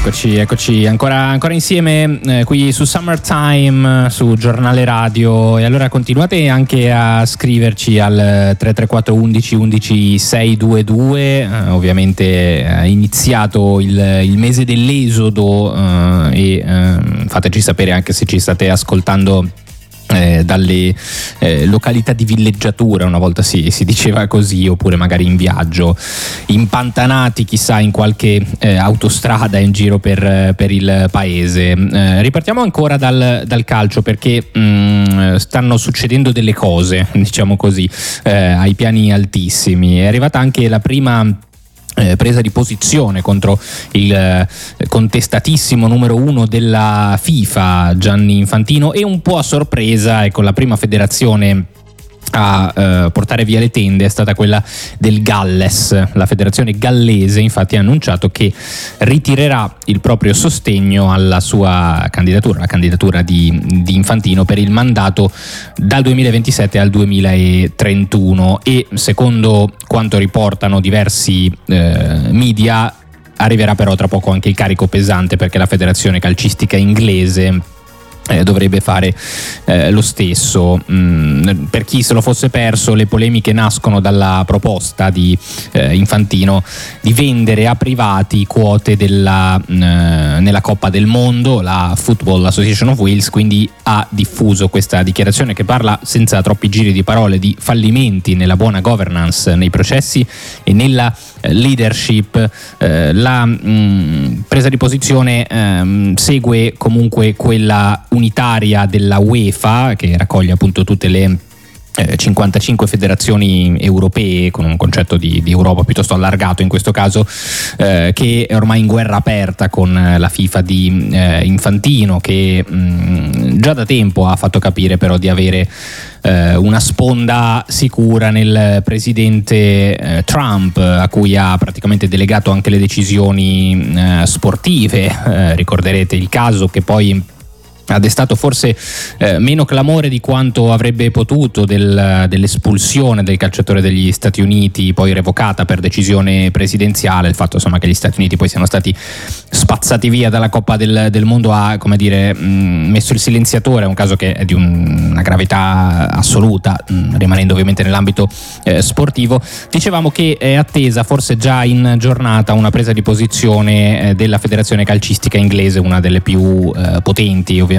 Eccoci ancora insieme qui su Summertime, su Giornale Radio. E allora continuate anche a scriverci al 334 11 11 622. Ovviamente è iniziato il mese dell'esodo e fateci sapere anche se ci state ascoltando dalle località di villeggiatura, una volta si diceva così, oppure magari in viaggio, impantanati chissà in qualche autostrada in giro per il paese. Ripartiamo ancora dal calcio, perché stanno succedendo delle cose, diciamo così, ai piani altissimi. È arrivata anche la prima presa di posizione contro il contestatissimo numero 1 della FIFA, Gianni Infantino, e un po' a sorpresa, ecco, la prima federazione a portare via le tende è stata quella del Galles. La federazione gallese infatti ha annunciato che ritirerà il proprio sostegno alla sua candidatura, la candidatura di Infantino per il mandato dal 2027 al 2031, e secondo quanto riportano diversi media arriverà però tra poco anche il carico pesante, perché la federazione calcistica inglese dovrebbe fare lo stesso. Per chi se lo fosse perso, le polemiche nascono dalla proposta di Infantino di vendere a privati quote nella Coppa del Mondo. La Football Association of Wales quindi ha diffuso questa dichiarazione che parla senza troppi giri di parole di fallimenti nella buona governance nei processi e nella leadership. La presa di posizione segue comunque quella unitaria della UEFA, che raccoglie appunto tutte le 55 federazioni europee, con un concetto di Europa piuttosto allargato in questo caso, che è ormai in guerra aperta con la FIFA di Infantino, che già da tempo ha fatto capire però di avere una sponda sicura nel presidente Trump, a cui ha praticamente delegato anche le decisioni sportive. Ricorderete il caso che poi ha destato forse meno clamore di quanto avrebbe potuto dell'espulsione del calciatore degli Stati Uniti, poi revocata per decisione presidenziale. Il fatto insomma che gli Stati Uniti poi siano stati spazzati via dalla Coppa del Mondo ha, come dire, messo il silenziatore. È un caso che è di una gravità assoluta, rimanendo ovviamente nell'ambito sportivo. Dicevamo che è attesa forse già in giornata una presa di posizione della federazione calcistica inglese, una delle più potenti ovviamente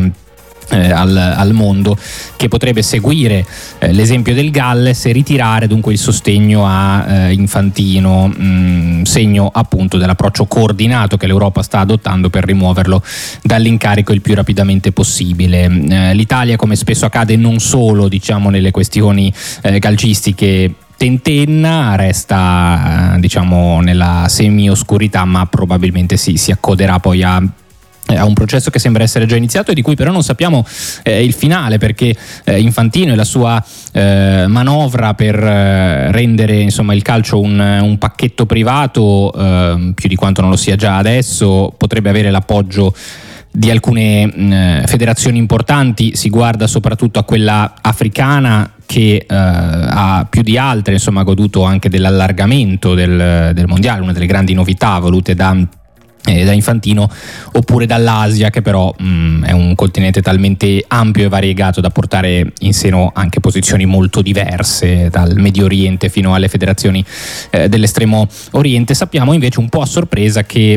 al mondo, che potrebbe seguire l'esempio del Galles e ritirare dunque il sostegno a Infantino, segno appunto dell'approccio coordinato che l'Europa sta adottando per rimuoverlo dall'incarico il più rapidamente possibile. L'Italia, come spesso accade non solo diciamo nelle questioni calcistiche, tentenna, resta diciamo nella semi-oscurità, ma probabilmente si accoderà poi a un processo che sembra essere già iniziato e di cui però non sappiamo il finale, perché Infantino e la sua manovra per rendere insomma il calcio un pacchetto privato, più di quanto non lo sia già adesso, potrebbe avere l'appoggio di alcune federazioni importanti. Si guarda soprattutto a quella africana, che ha più di altre insomma goduto anche dell'allargamento del mondiale, una delle grandi novità volute da Infantino, oppure dall'Asia, che però è un continente talmente ampio e variegato da portare in seno anche posizioni molto diverse, dal Medio Oriente fino alle federazioni dell'estremo Oriente. Sappiamo invece un po' a sorpresa che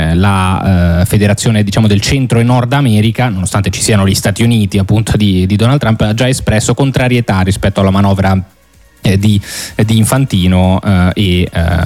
la federazione diciamo del Centro e Nord America, nonostante ci siano gli Stati Uniti appunto di Donald Trump, ha già espresso contrarietà rispetto alla manovra di Infantino e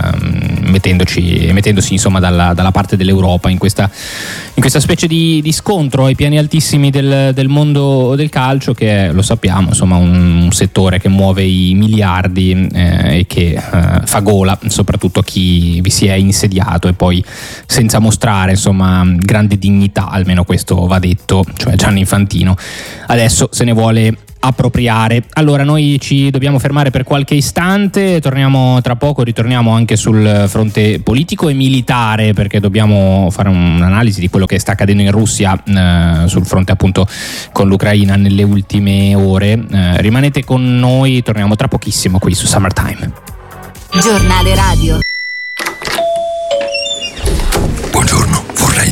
mettendosi insomma dalla parte dell'Europa in questa specie di scontro ai piani altissimi del mondo del calcio, che è, lo sappiamo, insomma un settore che muove i miliardi e che fa gola soprattutto a chi vi si è insediato, e poi senza mostrare insomma grande dignità, almeno questo va detto, cioè Gianni Infantino adesso se ne vuole appropriare. Allora noi ci dobbiamo fermare per qualche istante, torniamo tra poco, ritorniamo anche sul fronte politico e militare, perché dobbiamo fare un'analisi di quello che sta accadendo in Russia sul fronte appunto con l'Ucraina nelle ultime ore. Rimanete con noi, torniamo tra pochissimo qui su Summertime. Giornale Radio. Buongiorno, vorrei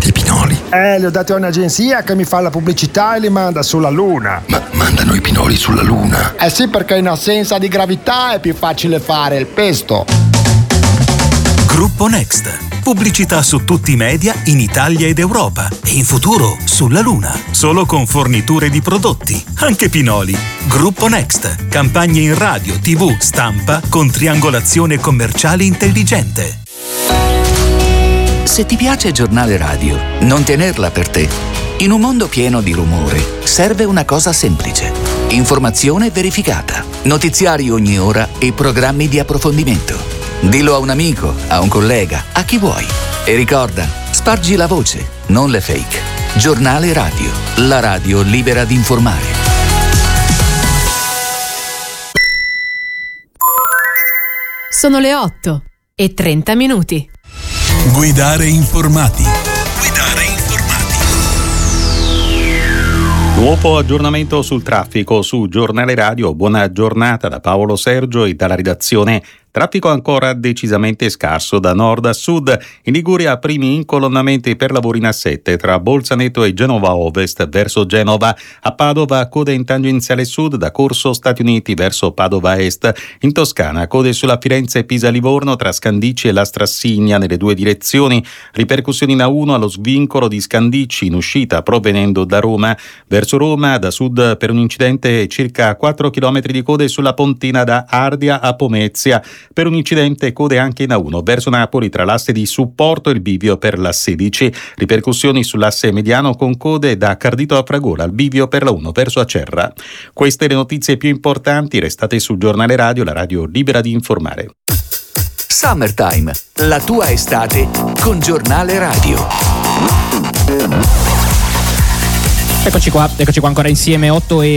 Li ho dati a un'agenzia che mi fa la pubblicità e li manda sulla Luna. Ma mandano i pinoli sulla Luna? Eh sì, perché in assenza di gravità è più facile fare il pesto. Gruppo Next. Pubblicità su tutti i media in Italia ed Europa e in futuro sulla Luna. Solo con forniture di prodotti, anche pinoli. Gruppo Next. Campagne in radio, TV, stampa con triangolazione commerciale intelligente. Se ti piace Giornale Radio, non tenerla per te. In un mondo pieno di rumore, serve una cosa semplice. Informazione verificata, notiziari ogni ora e programmi di approfondimento. Dillo a un amico, a un collega, a chi vuoi. E ricorda, spargi la voce, non le fake. Giornale Radio, la radio libera di informare. Sono le 8:30. Guidare informati. Nuovo aggiornamento sul traffico su Giornale Radio. Buona giornata da Paolo Sergio e dalla redazione. Traffico ancora decisamente scarso da nord a sud. In Liguria primi incolonnamenti per lavori in A7 tra Bolzaneto e Genova Ovest verso Genova. A Padova code in tangenziale sud da Corso Stati Uniti verso Padova Est. In Toscana code sulla Firenze-Pisa-Livorno tra Scandicci e la Strassigna nelle due direzioni. Ripercussioni in A1 allo svincolo di Scandicci in uscita provenendo da Roma. Verso Roma da sud per un incidente circa 4 km di code sulla Pontina da Ardia a Pomezia. Per un incidente code anche in A1 verso Napoli tra l'asse di supporto e il bivio per la 16. Ripercussioni sull'asse mediano con code da Cardito a Fragola al bivio per la 1 verso Acerra. Queste le notizie più importanti, restate sul Giornale Radio, la radio libera di informare. Summertime, la tua estate con Giornale Radio. Eccoci qua ancora insieme,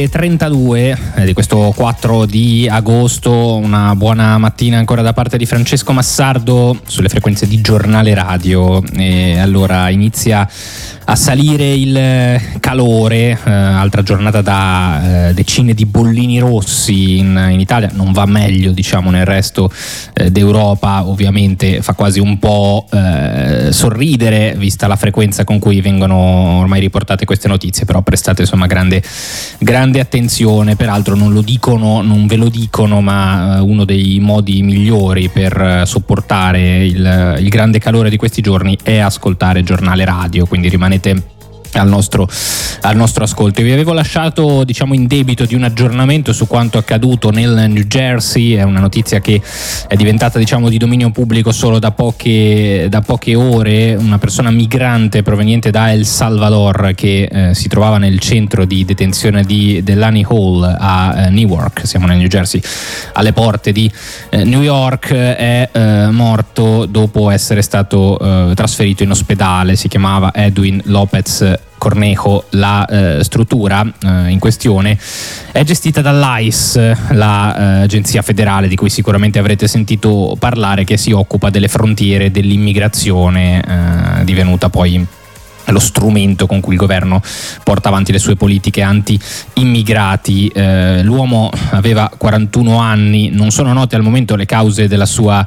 8:32 di questo 4 di agosto. Una buona mattina ancora da parte di Francesco Massardo sulle frequenze di Giornale Radio. E allora inizia a salire il calore, altra giornata da decine di bollini rossi in Italia. Non va meglio, diciamo, nel resto d'Europa. Ovviamente fa quasi un po' sorridere vista la frequenza con cui vengono ormai riportate queste notizie, però prestate insomma grande attenzione. Peraltro non ve lo dicono, ma uno dei modi migliori per sopportare il grande calore di questi giorni è ascoltare Giornale Radio, quindi rimanete al nostro ascolto. Vi avevo lasciato, diciamo, in debito di un aggiornamento su quanto accaduto nel New Jersey. È una notizia che è diventata, diciamo, di dominio pubblico solo da poche ore. Una persona migrante proveniente da El Salvador che si trovava nel centro di detenzione di Delaney Hall a Newark, siamo nel New Jersey, alle porte di New York, è morto dopo essere stato trasferito in ospedale. Si chiamava Edwin Lopez Cornejo. La struttura in questione è gestita dall'ICE, l'agenzia federale di cui sicuramente avrete sentito parlare, che si occupa delle frontiere, dell'immigrazione, divenuta poi lo strumento con cui il governo porta avanti le sue politiche anti-immigrati. L'uomo aveva 41 anni, non sono note al momento le cause della sua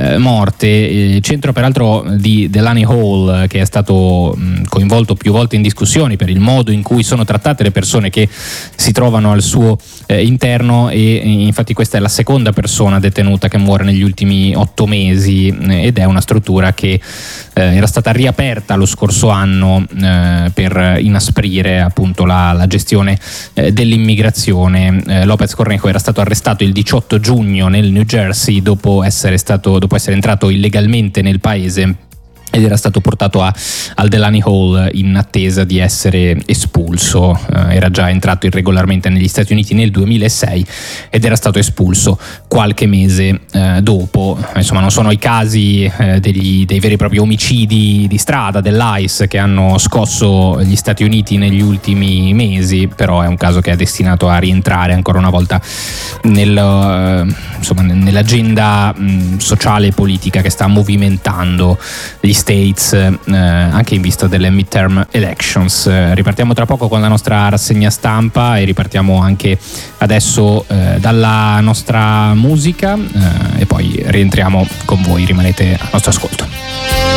morte. Centro peraltro di Delaney Hall, che è stato coinvolto più volte in discussioni per il modo in cui sono trattate le persone che si trovano al suo interno, e infatti questa è la seconda persona detenuta che muore negli ultimi 8 mesi, ed è una struttura che era stata riaperta lo scorso anno per inasprire appunto la gestione dell'immigrazione. Lopez Cornejo era stato arrestato il 18 giugno nel New Jersey dopo essere entrato illegalmente nel paese, ed era stato portato al Delaney Hall in attesa di essere espulso. Era già entrato irregolarmente negli Stati Uniti nel 2006 ed era stato espulso qualche mese dopo. Insomma, non sono i casi dei veri e propri omicidi di strada dell'ICE che hanno scosso gli Stati Uniti negli ultimi mesi, però è un caso che è destinato a rientrare ancora una volta nell'agenda sociale e politica che sta movimentando gli States, anche in vista delle midterm elections. Ripartiamo tra poco con la nostra rassegna stampa e ripartiamo anche adesso dalla nostra musica, e poi rientriamo con voi. Rimanete al nostro ascolto.